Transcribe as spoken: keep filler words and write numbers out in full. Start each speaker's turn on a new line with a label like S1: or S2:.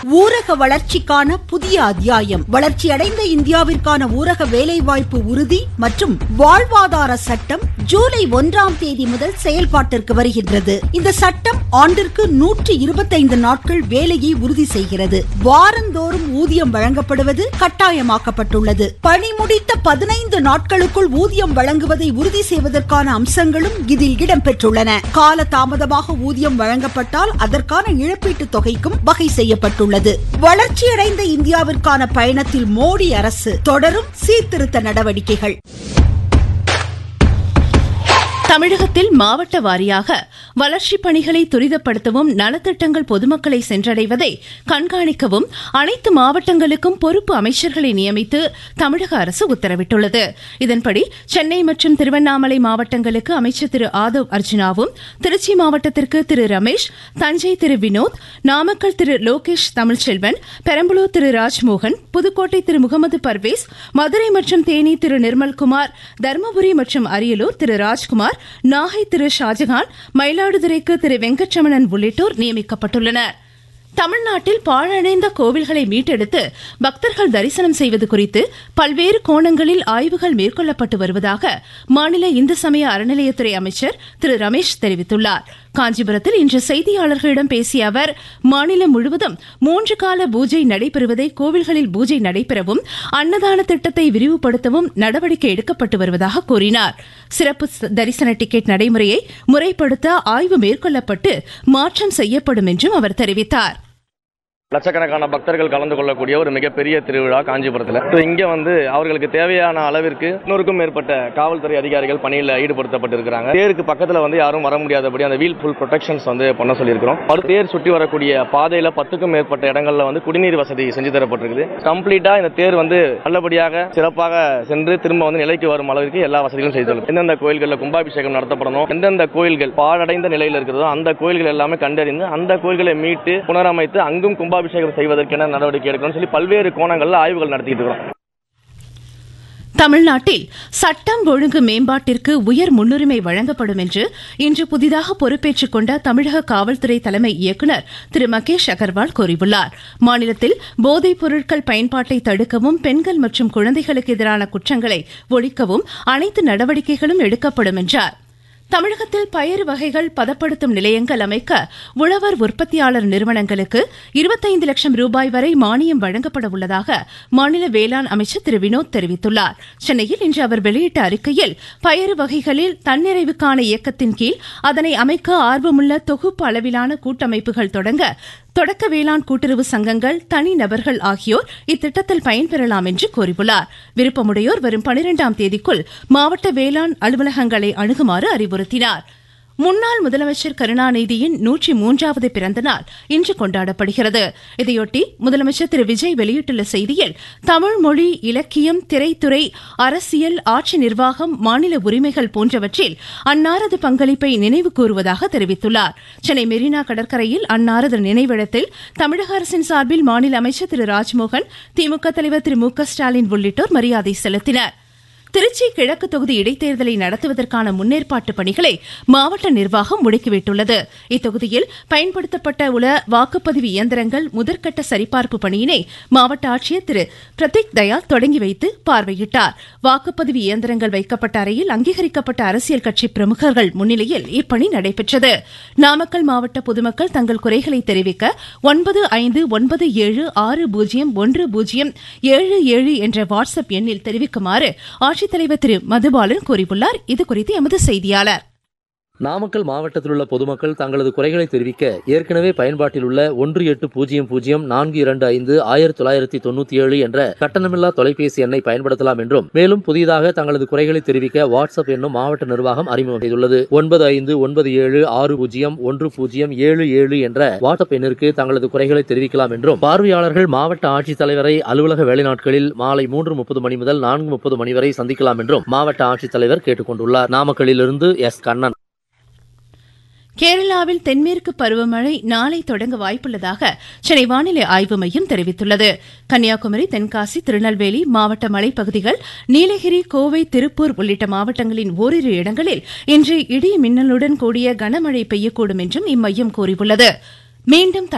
S1: ஊரக வளர்ச்சிக்கான புதிய அத்தியாயம். வளர்ச்சியடைந்த இந்தியாவிற்கான ஊரக வேலைவாய்ப்பு உறுதி மற்றும் வாழ்வாதார சட்டம் ஜூலை ஒன்றாம் தேதி முதல் செயல்பாட்டிற்கு வருகின்றது. இந்த சட்டம் ஆண்டிற்கு நூற்றி இருபத்தைந்து நாட்கள் வேலையை உறுதி செய்கிறது. வாரந்தோறும் ஊதியம் வழங்கப்படுவது கட்டாயமாக்கப்பட்டுள்ளது. பணி முடித்த பதினைந்து நாட்களுக்குள் ஊதியம் வழங்குவதை உறுதி செய்வதற்கான அம்சங்களும் இதில் இடம்பெற்றுள்ளன. கால தாமதமாக ஊதியம் வழங்கப்பட்டால் அதற்கான இழப்பீட்டு தொகைக்கும் வகை செய்யப்பட்டுள்ளது. வளர்ச்சியடைந்த இந்தியாவிற்கான பயணத்தில் மோடி அரசு தொடரும் சீர்திருத்த நடவடிக்கைகள்.
S2: தமிழகத்தில் மாவட்ட வாரியாக வளர்ச்சிப் பணிகளை துரிதப்படுத்தவும் நலத்திட்டங்கள் பொதுமக்களை சென்றடைவதை கண்காணிக்கவும் அனைத்து மாவட்டங்களுக்கும் பொறுப்பு அமைச்சர்களை நியமித்து தமிழக அரசு உத்தரவிட்டுள்ளது. இதன்படி சென்னை மற்றும் திருவண்ணாமலை மாவட்டங்களுக்கு அமைச்சர் திரு ஆதவ் அர்ஜுனாவும், திருச்சி மாவட்டத்திற்கு திரு ரமேஷ், தஞ்சை திரு வினோத், நாமக்கல் திரு லோகேஷ் தமிழ்ச்செல்வன், பெரம்பலூர் திரு ராஜ்மோகன், புதுக்கோட்டை திரு முகமது பர்வேஸ், மதுரை மற்றும் தேனி திரு நிர்மல்குமார், தருமபுரி மற்றும் அரியலூர் திரு ராஜ்குமார், நாகை திரு ஷாஜகான், மயிலாடுதுறைக்கு திரு வெங்கட்ரமணன் உள்ளிட்டோர் நியமிக்கப்பட்டுள்ளனர். தமிழ்நாட்டில் பாழடைந்த கோவில்களை மீட்டெடுத்து பக்தர்கள் தரிசனம் செய்வது குறித்து பல்வேறு கோணங்களில் ஆய்வுகள் மேற்கொள்ளப்பட்டு வருவதாக மாநில இந்து சமய அறநிலையத்துறை அமைச்சர் திரு ரமேஷ் தெரிவித்துள்ளார். காஞ்சிபுரத்தில் இன்று செய்தியாளர்களிடம் பேசிய அவர், மாநிலம் முழுவதும் மூன்று கால பூஜை நடைபெறுவதை கோவில்களில் பூஜை நடைபெறவும் அன்னதான திட்டத்தை விரிவுபடுத்தவும் நடவடிக்கை எடுக்கப்பட்டு வருவதாக கூறினார். சிறப்பு தரிசன டிக்கெட் நடைமுறையை முறைப்படுத்த ஆய்வு மேற்கொள்ளப்பட்டு மாற்றம் செய்யப்படும் என்றும் அவர் தெரிவித்தார்.
S3: லட்சக்கணக்கான பக்தர்கள் கலந்து கொள்ளக்கூடிய ஒரு மிகப்பெரிய திருவிழா காஞ்சிபுரத்தில். இங்க வந்து அவர்களுக்கு தேவையான அளவிற்கு நூறுக்கும் மேற்பட்ட காவல்துறை அதிகாரிகள் பணியில் ஈடுபடுத்தப்பட்டிருக்கிறாங்க. தேருக்கு பக்கத்தில் வந்து யாரும் வர முடியாதபடி அந்த வீல் ஃபுல் ப்ரொடெக்ஷன்ஸ் வந்து பண்ண சொல்லியிருக்கிறோம். மறு தேர் சுற்றி வரக்கூடிய பாதையில பத்துக்கும் மேற்பட்ட இடங்கள்ல வந்து குடிநீர் வசதி செஞ்சு தரப்பட்டிருக்குது. கம்ப்ளீட்டா இந்த தேர் வந்து நல்லபடியாக சிறப்பாக சென்று திரும்ப வந்து நிலைக்கு வரும் அளவிற்கு எல்லா வசதிகளும் செய்து தரும். எந்தெந்த கோயில்களில் கும்பாபிஷேகம் நடத்தப்படணும், எந்தெந்த கோயில்கள் பாழடைந்த நிலையில் இருக்கிறதோ அந்த கோயில்கள் எல்லாமே கண்டறிந்து அந்த கோயில்களை மீட்டு புனரமைத்து அங்கும் கும்பா அபிஷேகம் செய்வதற்கென நடவடிக்கை எடுக்கணும் சொல்லி பல்வேறு கோணங்களில் ஆய்வுகள் நடத்திட்டு இருக்கிறோம்.
S2: தமிழ்நாட்டில் சட்டம் ஒழுங்கு மேம்பாட்டிற்கு உயர் முன்னுரிமை வழங்கப்படும் என்று இன்று புதிதாக பொறுப்பேற்றுக் கொண்ட தமிழக காவல்துறை தலைமை இயக்குநர் திரு மகேஷ் அகர்வால் கூறியுள்ளார். மாநிலத்தில் போதைப் பொருட்கள் பயன்பாட்டை தடுக்கவும் பெண்கள் மற்றும் குழந்தைகளுக்கு எதிரான குற்றங்களை ஒழிக்கவும் அனைத்து நடவடிக்கைகளும் எடுக்கப்படும் என்றார். தமிழகத்தில் பயறு வகைகள் பதப்படுத்தும் நிலையங்கள் அமைக்க உழவர் உற்பத்தியாளர் நிறுவனங்களுக்கு இருபத்தைந்து லட்சம் ரூபாய் வரை மானியம் வழங்கப்பட உள்ளதாக மாநில வேளாண் அமைச்சர் திரு வினோத் தெரிவித்துள்ளார். சென்னையில் இன்று அவர் வெளியிட்ட அறிக்கையில் பயறு வகைகளில் தன்னிறைவுக்கான இயக்கத்தின் கீழ் அதனை அமைக்க ஆர்வமுள்ள தொகுப்பு அளவிலான கூட்டமைப்புகள் தொடங்க தொடக்க வேளாண் கூட்டுறவு சங்கங்கள், தனிநபர்கள் ஆகியோர் இத்திட்டத்தில் பயன்பெறலாம் என்று கூறியுள்ளார். விருப்பமுடையோர் வரும் பனிரெண்டாம் தேதிக்குள் மாவட்ட வேளாண் அலுவலகங்களை அணுகுமாறு அறிவுறுத்தினார். முன்னாள் முதலமைச்சர் கருணாநிதியின் நூற்றி மூன்றாவது பிறந்த நாள் இன்று கொண்டாடப்படுகிறது. இதையொட்டி முதலமைச்சர் திரு விஜய் வெளியிட்டுள்ள செய்தியில், தமிழ் மொழி, இலக்கியம், திரைத்துறை, அரசியல், ஆட்சி நிர்வாகம், மாநில உரிமைகள் போன்றவற்றில் அன்னாரது பங்களிப்பை நினைவு கூறுவதாக தெரிவித்துள்ளார். சென்னை மெரினா கடற்கரையில் அன்னாரது நினைவிடத்தில் தமிழக அரசின் சார்பில் மாநில அமைச்சர் திரு ராஜ்மோகன், திமுக தலைவர் திரு மு க ஸ்டாலின் உள்ளிட்டோர் மரியாதை செலுத்தினர். திருச்சி கிழக்கு தொகுதி இடைத்தேர்தலை நடத்துவதற்கான முன்னேற்பாட்டு பணிகளை மாவட்ட நிர்வாகம் முடுக்கிவிட்டுள்ளது. இத்தொகுதியில் பயன்படுத்தப்பட்ட உள்ள வாக்குப்பதிவு இயந்திரங்கள் முதற்கட்ட சரிபார்ப்பு பணியினை மாவட்ட ஆட்சியர் திரு பிரதீக் தயாள் தொடங்கி வைத்து பார்வையிட்டார். வாக்குப்பதிவு இயந்திரங்கள் வைக்கப்பட்ட அறையில் அங்கீகரிக்கப்பட்ட அரசியல் கட்சி பிரமுகர்கள் முன்னிலையில் இப்பணி நடைபெற்றது. நாமக்கல் மாவட்ட பொதுமக்கள் தங்கள் குறைகளை தெரிவிக்க ஒன்பது ஐந்து ஒன்பது ஏழு ஆறு பூஜ்ஜியம் ஒன்று பூஜ்ஜியம் ஏழு ஏழு என்ற வாட்ஸ்அப் எண்ணில் தெரிவிக்குமாறு ஆட்சித்தலைவர் திரு மதுபாலன் கூறியுள்ளார். இதுகுறித்து எமது செய்தியாளர்.
S4: நாமக்கல் மாவட்டத்தில் உள்ள பொதுமக்கள் தங்களது குறைகளை தெரிவிக்க ஏற்கனவே பயன்பாட்டில் உள்ள ஒன்று எட்டு பூஜ்ஜியம் பூஜ்ஜியம் நான்கு இரண்டு ஐந்து ஆயிரத்தி தொள்ளாயிரத்தி தொண்ணூத்தி ஏழு என்ற கட்டணமில்லா தொலைபேசி எண்ணை பயன்படுத்தலாம் என்றும், மேலும் புதிதாக தங்களது குறைகளை தெரிவிக்க வாட்ஸ்அப் என்னும் மாவட்ட நிர்வாகம் அறிமுகம் செய்துள்ளது. ஒன்பது ஐந்து ஒன்பது ஏழு ஆறு பூஜ்ஜியம் ஒன்று பூஜ்ஜியம் ஏழு ஏழு என்ற வாட்ஸ்அப் எண்ணிற்கு தங்களது குறைகளை தெரிவிக்கலாம் என்றும், பார்வையாளர்கள் மாவட்ட ஆட்சித்தலைவரை அலுவலக வேலை நாட்களில் மாலை மூன்று முப்பது மணி முதல் நான்கு முப்பது மணி வரை சந்திக்கலாம் என்றும் மாவட்ட ஆட்சித்தலைவர் கேட்டுக் கொண்டுள்ளார். நாமக்கல்லிலிருந்து எஸ் கண்ணன்.
S2: கேரளாவில் தென்மேற்கு பருவமழை நாளை தொடங்க வாய்ப்புள்ளதாக சென்னை வானிலை ஆய்வு மையம் தெரிவித்துள்ளது. கன்னியாகுமரி, தென்காசி, திருநெல்வேலி மாவட்ட மலைப்பகுதிகள், நீலகிரி, கோவை, திருப்பூர் உள்ளிட்ட மாவட்டங்களின் ஓரிரு இடங்களில் இன்று இடி மின்னலுடன் கூடிய கனமழை பெய்யக்கூடும் என்றும் இம்மையம் கூறியுள்ளது. மீண்டும்